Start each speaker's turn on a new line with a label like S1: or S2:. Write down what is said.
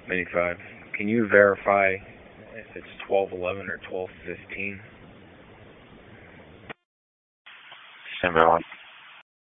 S1: 95. Can you verify if it's 1211 or 1215?
S2: Stand by one.